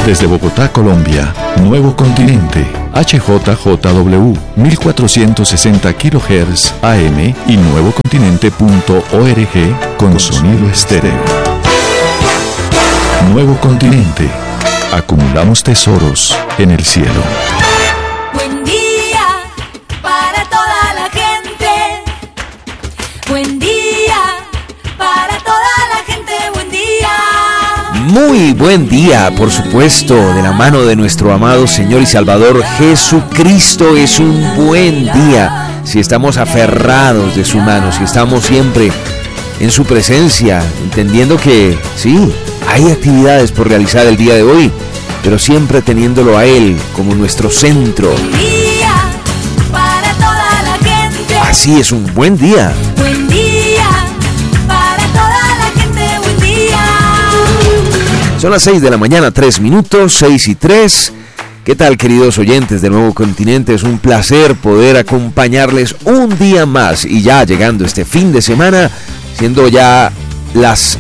Desde Bogotá, Colombia, Nuevo Continente, HJJW, 1460 kHz AM y nuevocontinente.org con sonido estéreo. Nuevo Continente, acumulamos tesoros en el cielo. Buen día para toda la gente. Buen día para toda la gente. Buen día. Muy buen día, por supuesto, de la mano de nuestro amado Señor y Salvador Jesucristo. Es un buen día si estamos aferrados de su mano, si estamos siempre en su presencia, entendiendo que sí, hay actividades por realizar el día de hoy, pero siempre teniéndolo a Él como nuestro centro. Buen día para toda la gente. Así es, un buen día. Buen día para toda la gente. Buen día. Son las 6 de la mañana, 3 minutos, 6:03. ¿Qué tal, queridos oyentes de Nuevo Continente? Es un placer poder acompañarles un día más y ya llegando este fin de semana, siendo ya las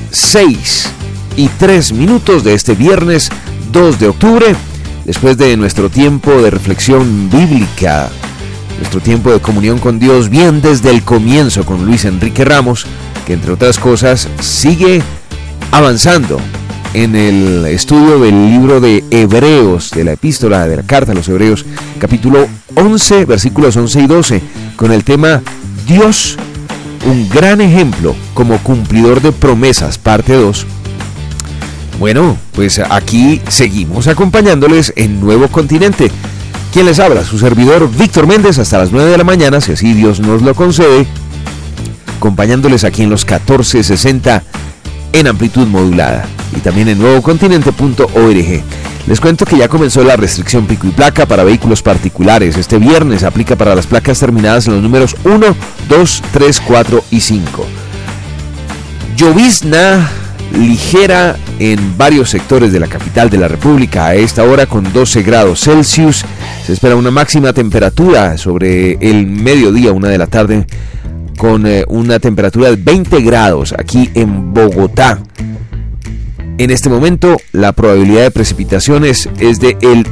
6:03 de este viernes 2 de octubre, después de nuestro tiempo de reflexión bíblica, nuestro tiempo de comunión con Dios, bien desde el comienzo con Luis Enrique Ramos, que entre otras cosas sigue avanzando en el estudio del libro de Hebreos, de la epístola, de la carta a los Hebreos, capítulo 11, versículos 11 y 12, con el tema Dios, un gran ejemplo como cumplidor de promesas, parte 2. Bueno, pues aquí seguimos acompañándoles en Nuevo Continente. ¿Quién les habla? Su servidor Víctor Méndez, hasta las 9 de la mañana, si así Dios nos lo concede, acompañándoles aquí en los 1460 en amplitud modulada y también en nuevocontinente.org. Les cuento que ya comenzó la restricción pico y placa para vehículos particulares. Este viernes aplica para las placas terminadas en los números 1, 2, 3, 4 y 5. Llovizna ligera en varios sectores de la capital de la República a esta hora con 12 grados Celsius. Se espera una máxima temperatura sobre el mediodía, 1 de la tarde, con una temperatura de 20 grados aquí en Bogotá. En este momento la probabilidad de precipitaciones es de el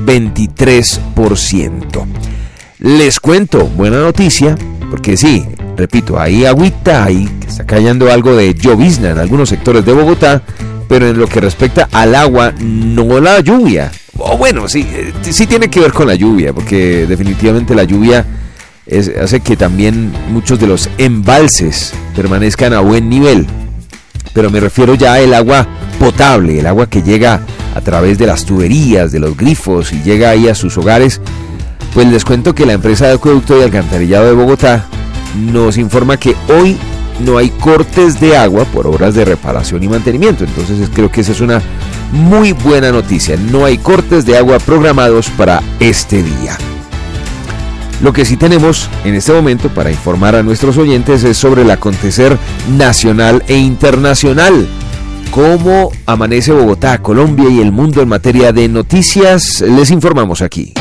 23%. Les cuento, buena noticia, porque sí, repito, hay agüita, ahí está cayendo algo de llovizna en algunos sectores de Bogotá, pero en lo que respecta al agua, no la lluvia. O bueno, sí tiene que ver con la lluvia, porque definitivamente la lluvia hace que también muchos de los embalses permanezcan a buen nivel. Pero me refiero ya al agua potable, el agua que llega a través de las tuberías, de los grifos y llega ahí a sus hogares. Pues les cuento que la empresa de acueducto y alcantarillado de Bogotá nos informa que hoy no hay cortes de agua por obras de reparación y mantenimiento. Entonces creo que esa es una muy buena noticia. No hay cortes de agua programados para este día. Lo que sí tenemos en este momento para informar a nuestros oyentes es sobre el acontecer nacional e internacional. ¿Cómo amanece Bogotá, Colombia y el mundo en materia de noticias? Les informamos aquí.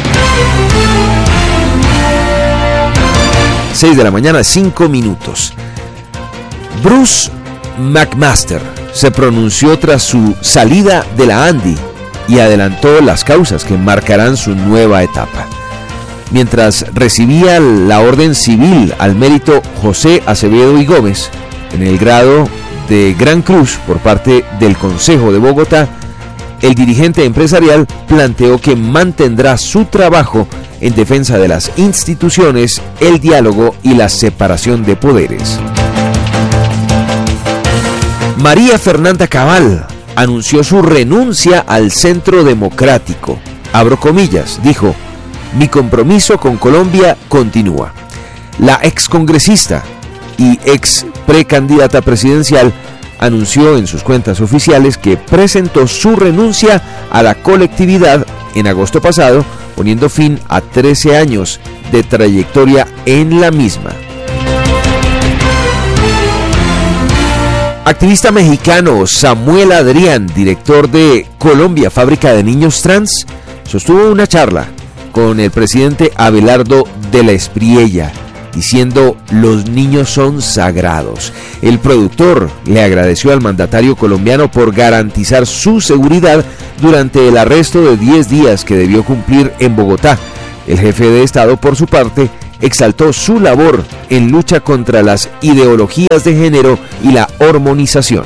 6 de la mañana, 5 minutos. Bruce McMaster se pronunció tras su salida de la Andy y adelantó las causas que marcarán su nueva etapa. Mientras recibía la orden civil al mérito José Acevedo y Gómez en el grado de Gran Cruz por parte del Consejo de Bogotá, el dirigente empresarial planteó que mantendrá su trabajo en defensa de las instituciones, el diálogo y la separación de poderes. María Fernanda Cabal anunció su renuncia al Centro Democrático. Abro comillas, dijo: mi compromiso con Colombia continúa. La excongresista y ex precandidata presidencial anunció en sus cuentas oficiales que presentó su renuncia a la colectividad en agosto pasado, poniendo fin a 13 años de trayectoria en la misma. Activista mexicano Samuel Adrián, director de Colombia Fábrica de Niños Trans, sostuvo una charla con el presidente Abelardo de la Espriella diciendo: los niños son sagrados. El productor le agradeció al mandatario colombiano por garantizar su seguridad durante el arresto de 10 días que debió cumplir en Bogotá. El jefe de Estado, por su parte, exaltó su labor en lucha contra las ideologías de género y la hormonización.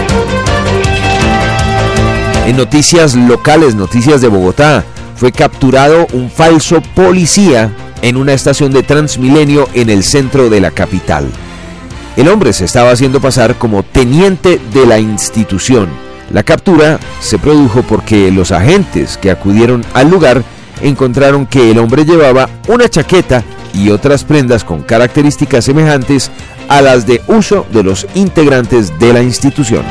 En noticias locales, noticias de Bogotá, fue capturado un falso policía en una estación de Transmilenio en el centro de la capital. El hombre se estaba haciendo pasar como teniente de la institución. La captura se produjo porque los agentes que acudieron al lugar encontraron que el hombre llevaba una chaqueta y otras prendas con características semejantes a las de uso de los integrantes de la institución.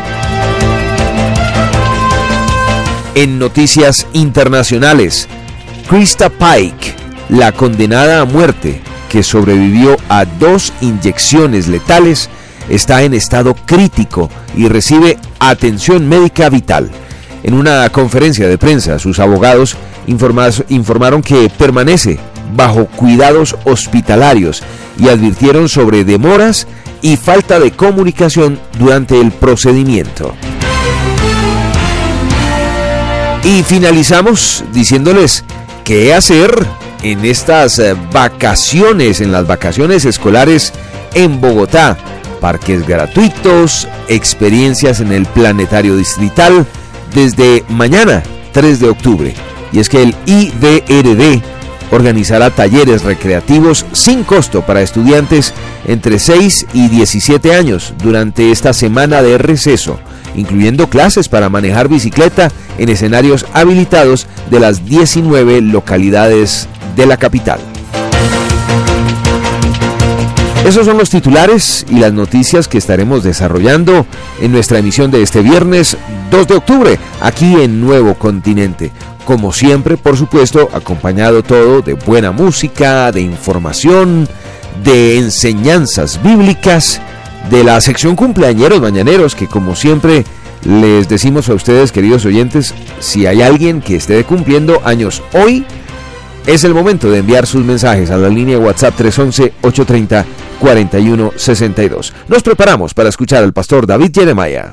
En noticias internacionales, Krista Pike, la condenada a muerte que sobrevivió a 2 inyecciones letales, está en estado crítico y recibe atención médica vital. En una conferencia de prensa, sus abogados informaron que permanece bajo cuidados hospitalarios y advirtieron sobre demoras y falta de comunicación durante el procedimiento. Y finalizamos diciéndoles qué hacer en estas vacaciones, en las vacaciones escolares en Bogotá. Parques gratuitos, experiencias en el planetario distrital desde mañana, 3 de octubre. Y es que el IDRD organizará talleres recreativos sin costo para estudiantes entre 6 y 17 años durante esta semana de receso, incluyendo clases para manejar bicicleta en escenarios habilitados de las 19 localidades de la capital. Esos son los titulares y las noticias que estaremos desarrollando en nuestra emisión de este viernes 2 de octubre, aquí en Nuevo Continente. Como siempre, por supuesto, acompañado todo de buena música, de información, de enseñanzas bíblicas, de la sección cumpleañeros mañaneros, que como siempre les decimos a ustedes, queridos oyentes, si hay alguien que esté cumpliendo años hoy, es el momento de enviar sus mensajes a la línea de WhatsApp 311-830-4162. Nos preparamos para escuchar al pastor David Jeremiah.